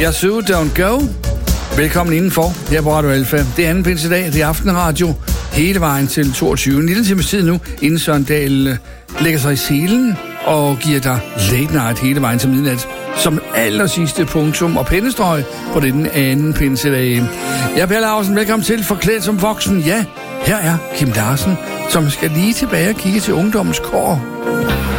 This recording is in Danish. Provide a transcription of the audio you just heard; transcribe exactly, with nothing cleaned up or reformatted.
Yazoo, Don't Go. Velkommen indenfor her på Radio Alfa. Det er anden pinsedag, det er aftenradio. Hele vejen til toogtyve. En lille times tid nu, inden Søren Dahl lægger sig i selen og giver dig late night hele vejen til midnat. Som aller sidste punktum og pennestrøg på den anden pinsedag. Jeg er Per Larsen, velkommen til Forklædt som voksen. Ja, her er Kim Larsen, som skal lige tilbage og kigge til ungdommens kår.